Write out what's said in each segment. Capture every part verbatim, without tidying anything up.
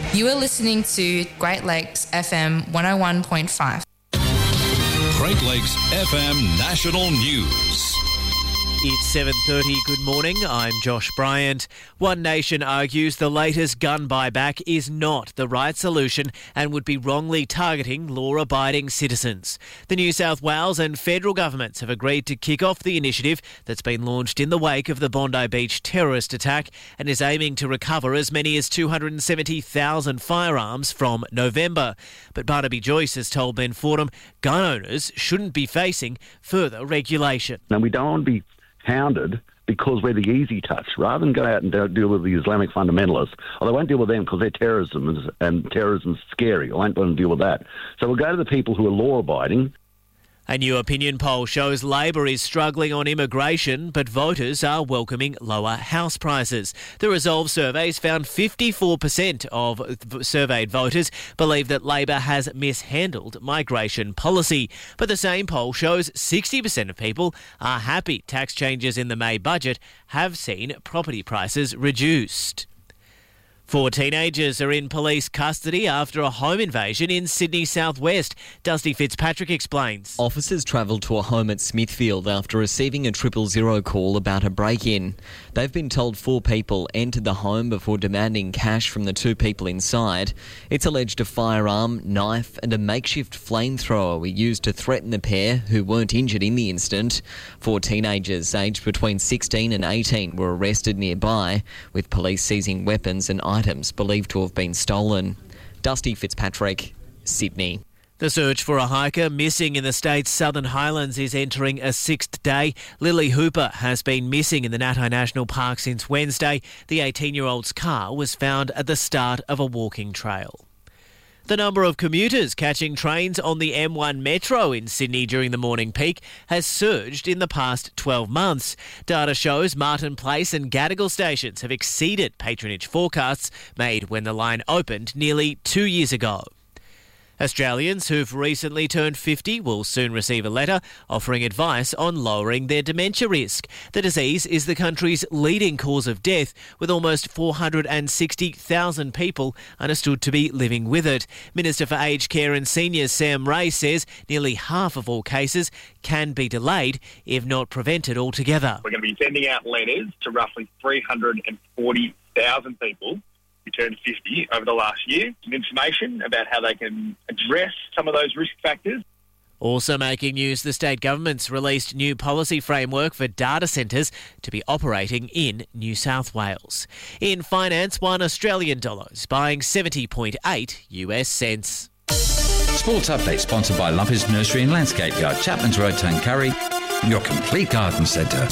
You are listening to Great Lakes F M one oh one point five. Great Lakes F M National News. It's seven thirty. Good morning. I'm Josh Bryant. One Nation argues the latest gun buyback is not the right solution and would be wrongly targeting law-abiding citizens. The New South Wales and federal governments have agreed to kick off the initiative that's been launched in the wake of the Bondi Beach terrorist attack and is aiming to recover as many as two hundred seventy thousand firearms from November. But Barnaby Joyce has told Ben Fordham gun owners shouldn't be facing further regulation. Now, we don't want to be hounded because we're the easy touch, rather than go out and deal with the Islamic fundamentalists. Or they won't deal with them because they're terrorism, and terrorism's scary. I won't want to deal with that. So we'll go to the people who are law-abiding. A new opinion poll shows Labor is struggling on immigration, but voters are welcoming lower house prices. The Resolve surveys found fifty-four percent of surveyed voters believe that Labor has mishandled migration policy. But the same poll shows sixty percent of people are happy tax changes in the May budget have seen property prices reduced. Four teenagers are in police custody after a home invasion in Sydney southwest. Dusty Fitzpatrick explains. Officers travelled to a home at Smithfield after receiving a triple zero call about a break-in. They've been told four people entered the home before demanding cash from the two people inside. It's alleged a firearm, knife and a makeshift flamethrower were used to threaten the pair, who weren't injured in the incident. Four teenagers aged between sixteen and eighteen were arrested nearby, with police seizing weapons and items believed to have been stolen. Dusty Fitzpatrick, Sydney. The search for a hiker missing in the state's Southern Highlands is entering a sixth day. Lily Hooper has been missing in the Natai National Park since Wednesday. The eighteen-year-old's car was found at the start of a walking trail. The number of commuters catching trains on the M one Metro in Sydney during the morning peak has surged in the past twelve months. Data shows Martin Place and Gadigal stations have exceeded patronage forecasts made when the line opened nearly two years ago. Australians who've recently turned fifty will soon receive a letter offering advice on lowering their dementia risk. The disease is the country's leading cause of death, with almost four hundred sixty thousand people understood to be living with it. Minister for Aged Care and Seniors Sam Ray says nearly half of all cases can be delayed, if not prevented altogether. We're going to be sending out letters to roughly three hundred forty thousand people who turned fifty over the last year, some information about how they can address some of those risk factors. Also making news, the state government's released new policy framework for data centres to be operating in New South Wales. In finance, one Australian dollar is buying seventy point eight US cents. Sports update sponsored by Lumpers Nursery and Landscape Yard, Chapman's Road, Tuncurry, your complete garden centre.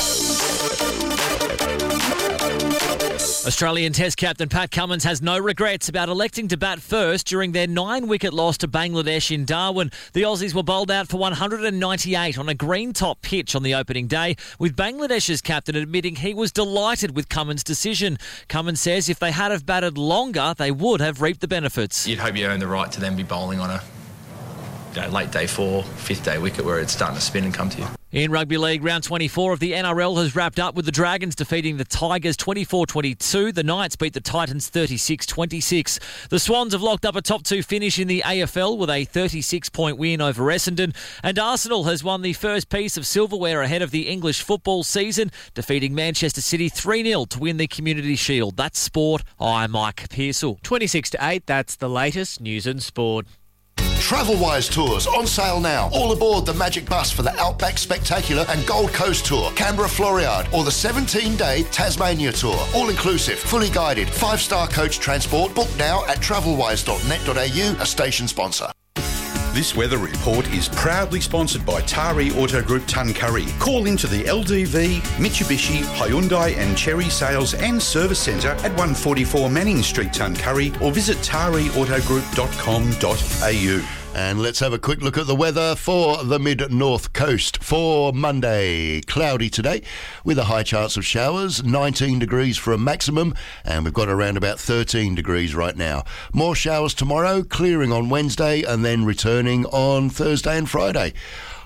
Australian Test captain Pat Cummins has no regrets about electing to bat first during their nine-wicket loss to Bangladesh in Darwin. The Aussies were bowled out for one hundred ninety-eight on a green-top pitch on the opening day, with Bangladesh's captain admitting he was delighted with Cummins' decision. Cummins says if they had have batted longer, they would have reaped the benefits. You'd hope you earn the right to then be bowling on a you know, late day four, fifth day wicket where it's starting to spin and come to you. In Rugby League, round twenty-four of the N R L has wrapped up with the Dragons defeating the Tigers twenty-four twenty-two. The Knights beat the Titans thirty-six twenty-six. The Swans have locked up a top two finish in the A F L with a thirty-six point win over Essendon. And Arsenal has won the first piece of silverware ahead of the English football season, defeating Manchester City three nil to win the Community Shield. That's sport. I'm Mike Pearsall. twenty-six to eight, that's the latest news and sport. Travelwise Tours on sale now. All aboard the Magic Bus for the Outback Spectacular and Gold Coast Tour, Canberra Floriade, or the seventeen-day Tasmania Tour. All inclusive, fully guided, five-star coach transport. Book now at travelwise dot net dot a u, a station sponsor. This weather report is proudly sponsored by Tari Auto Group Tuncurry. Call into the L D V, Mitsubishi, Hyundai and Chery Sales and Service Centre at one forty-four Manning Street, Tuncurry, or visit tari auto group dot com dot a u. And let's have a quick look at the weather for the mid-north coast for Monday. Cloudy today with a high chance of showers, nineteen degrees for a maximum, and we've got around about thirteen degrees right now. More showers tomorrow, clearing on Wednesday and then returning on Thursday and Friday.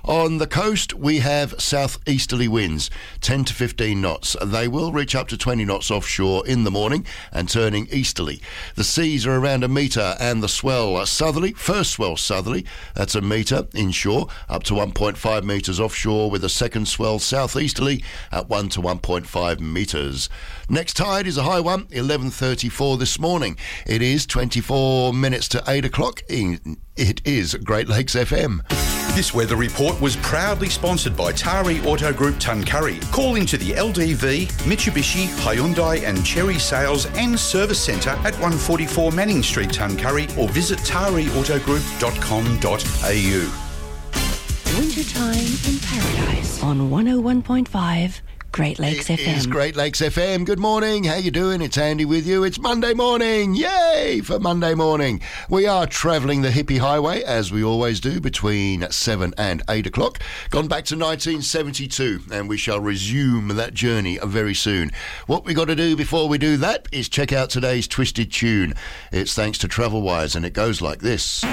On the coast, we have southeasterly winds, ten to fifteen knots. They will reach up to twenty knots offshore in the morning and turning easterly. The seas are around a metre and the swell southerly, first swell southerly, that's a metre inshore, up to one point five metres offshore, with a second swell southeasterly at one to one point five metres. Next tide is a high one, eleven thirty-four this morning. It is twenty-four minutes to eight o'clock. It is Great Lakes F M. This weather report was proudly sponsored by Tari Auto Group Tuncurry. Call into the L D V, Mitsubishi, Hyundai and Cherry Sales and Service Centre at one forty-four Manning Street, Tuncurry, or visit tari auto group dot com dot a u. Wintertime in Paradise on one oh one point five Great Lakes it F M. It is Great Lakes F M. Good morning. How you doing? It's Andy with you. It's Monday morning. Yay for Monday morning. We are travelling the hippie highway, as we always do, between seven and eight o'clock. Gone back to nineteen seventy-two, and we shall resume that journey very soon. What we got to do before we do that is check out today's Twisted Tune. It's thanks to Travelwise, and it goes like this.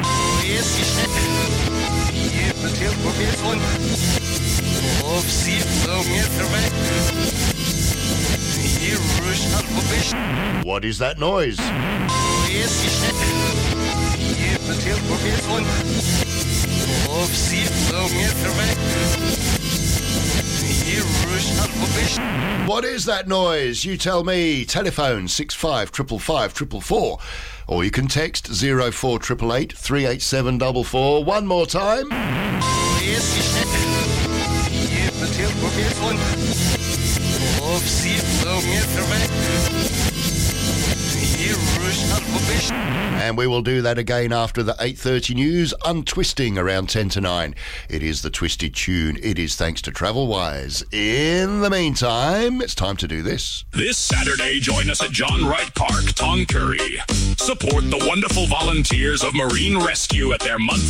What is that noise? What is that noise? You tell me. Telephone six five five five five four four, or you can text zero four eight eight eight three eight seven four four. One more time. And we will do that again after the eight thirty news, untwisting around ten to nine. It is the Twisted Tune. It is thanks to Travelwise. In the meantime, it's time to do this. This Saturday, join us at John Wright Park, Tuncurry. Support the wonderful volunteers of Marine Rescue at their monthly